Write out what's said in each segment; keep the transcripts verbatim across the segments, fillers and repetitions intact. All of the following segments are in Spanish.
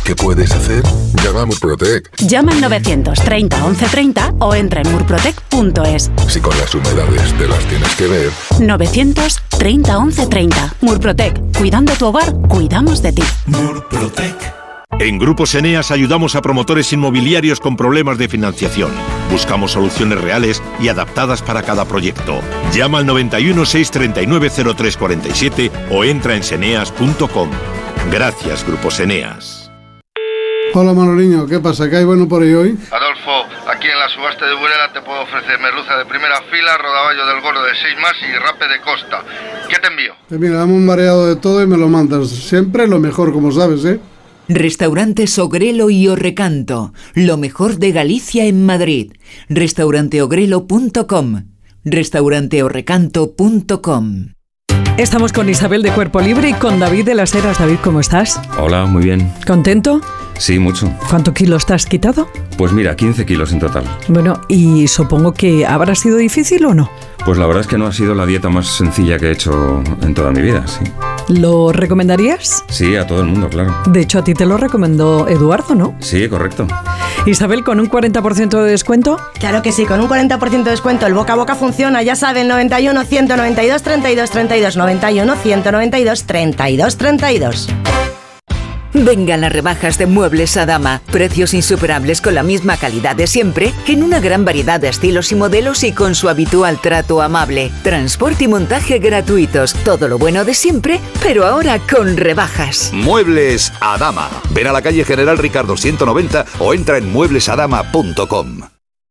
¿Qué puedes hacer? Llama a Murprotec. Llama al novecientos treinta once treinta o entra en murprotec punto es. Si con las humedades te las tienes que ver. novecientos treinta once treinta. Murprotec. Cuidando tu hogar, cuidamos de ti. Murprotec. En Grupos Eneas ayudamos a promotores inmobiliarios con problemas de financiación. Buscamos soluciones reales y adaptadas para cada proyecto. Llama al noventa y uno, seiscientos treinta y nueve, cero tres cuarenta y siete o entra en seneas punto com. Gracias, Grupos Eneas. Hola Manoliño, ¿qué pasa? ¿Qué hay bueno por ahí hoy? Adolfo, aquí en la subasta de Burela te puedo ofrecer merluza de primera fila, rodaballo del gordo de seis más y rape de costa. ¿Qué te envío? Pues mira, dame un mareado de todo y me lo mandas. Siempre lo mejor, como sabes, ¿eh? Restaurantes Ogrelo y Orrecanto, lo mejor de Galicia en Madrid. restaurante ogrelo punto com, restaurante orrecanto punto com. Estamos con Isabel de Cuerpo Libre y con David de las Heras. David, ¿cómo estás? Hola, muy bien. ¿Contento? Sí, mucho. ¿Cuántos kilos te has quitado? Pues mira, quince kilos en total. Bueno, y supongo que habrá sido difícil o no. Pues la verdad es que no ha sido la dieta más sencilla que he hecho en toda mi vida, sí. ¿Lo recomendarías? Sí, a todo el mundo, claro. De hecho, a ti te lo recomendó Eduardo, ¿no? Sí, correcto. Isabel, ¿con un cuarenta por ciento de descuento? Claro que sí, con un cuarenta por ciento de descuento. El boca a boca funciona, ya saben, noventa y uno, ciento noventa y dos, treinta y dos, treinta y dos, noventa y uno, ciento noventa y dos, treinta y dos, treinta y dos. Vengan las rebajas de Muebles Adama. Precios insuperables con la misma calidad de siempre, en una gran variedad de estilos y modelos y con su habitual trato amable. Transporte y montaje gratuitos. Todo lo bueno de siempre, pero ahora con rebajas. Muebles Adama. Ven a la calle General Ricardo ciento noventa o entra en muebles adama punto com.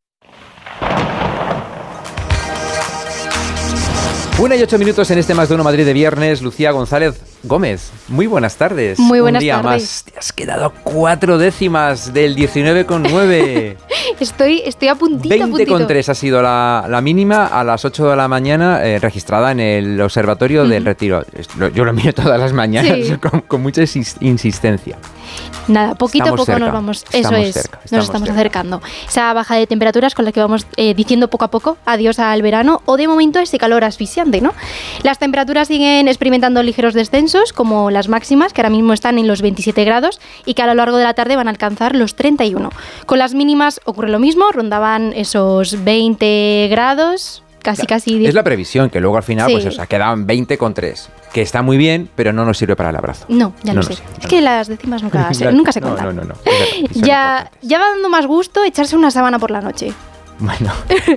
Una y ocho minutos en este Más de Uno Madrid de viernes. Lucía González Gómez, muy buenas tardes. Muy buenas Un día tardes. más. Te has quedado cuatro décimas del diecinueve coma nueve. Estoy, estoy a puntito, a veinte puntito. coma tres ha sido la, la mínima a las ocho de la mañana, eh, registrada en el Observatorio uh-huh. del Retiro. Lo, yo lo miro todas las mañanas, sí. con, con mucha insistencia. Nada, poquito a poco cerca. nos vamos, estamos eso es, cerca, nos estamos cerca. acercando. Esa baja de temperaturas con la que vamos eh, diciendo poco a poco adiós al verano o de momento ese calor asfixiante, ¿no? Las temperaturas siguen experimentando ligeros descensos, como las máximas, que ahora mismo están en los veintisiete grados y que a lo largo de la tarde van a alcanzar los treinta y uno. Con las mínimas ocurre lo mismo, rondaban esos veinte grados... Casi, casi. Es la previsión, que luego al final sí. pues, o sea, quedan veinte coma tres, que está muy bien, pero no nos sirve para el abrazo. No, ya no lo sé. Sirve, es no. que las décimas nunca se, nunca se cuentan. No, no, no. no. Es verdad, ya, ya va dando más gusto echarse una sábana por la noche. Bueno.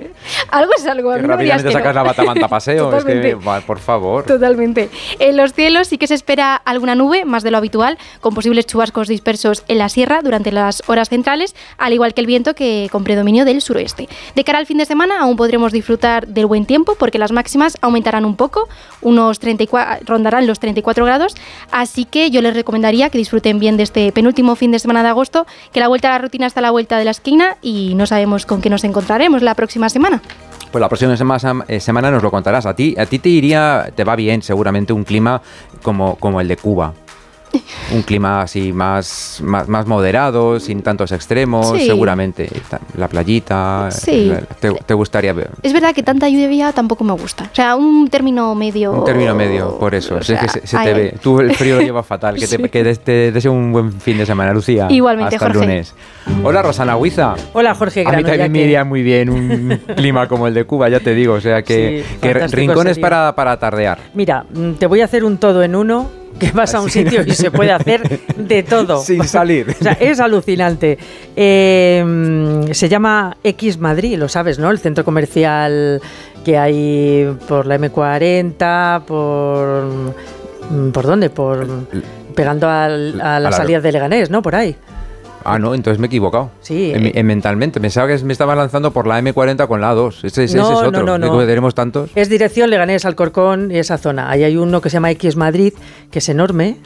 Algo es algo. A mí que no rápidamente que sacas no. la batamanta paseo. Totalmente. Es que, va, por favor. Totalmente. En los cielos sí que se espera alguna nube, más de lo habitual, con posibles chubascos dispersos en la sierra durante las horas centrales, al igual que el viento que con predominio del suroeste. De cara al fin de semana aún podremos disfrutar del buen tiempo porque las máximas aumentarán un poco, unos treinta y cuatro, rondarán los treinta y cuatro grados, así que yo les recomendaría que disfruten bien de este penúltimo fin de semana de agosto, que la vuelta a la rutina está a la vuelta de la esquina y no sabemos con qué nos encontraremos la próxima semana. Pues la próxima semana, eh, semana nos lo contarás. A ti, a ti te iría, te va bien seguramente un clima como, como el de Cuba. Un clima así más, más, más moderado, sin tantos extremos, sí. seguramente. La playita, sí. la, te, te gustaría ver. Es verdad que tanta lluvia tampoco me gusta. O sea, un término medio... Un término medio, por eso. O sea, es que se, se ay, te ay. ve. Tú el frío lo llevas fatal. Que, sí. te, que te deseo un buen fin de semana, Lucía. Igualmente, hasta Jorge. el lunes. Hola, Rosana Huiza. Hola, Jorge Grano. A mí también me que... iría muy bien un clima como el de Cuba, ya te digo. O sea, que, sí, que rincones para, para tardear. Mira, te voy a hacer un todo en uno. Que vas a un sitio y se puede hacer de todo. Sin salir. O sea, es alucinante. Eh, se llama X Madrid, lo sabes, ¿no? El centro comercial que hay por la eme cuarenta, por... ¿Por dónde? Por pegando al, a la salida de Leganés, ¿no? Por ahí. Ah, no, entonces me he equivocado. Sí. En, en mentalmente. Pensaba que me estaba lanzando por la eme cuarenta con la A dos. Ese, ese, no, ese es otro. No, no, no. Tenemos tantos. Es dirección Leganés, Alcorcón y esa zona. Ahí hay uno que se llama X Madrid, que es enorme.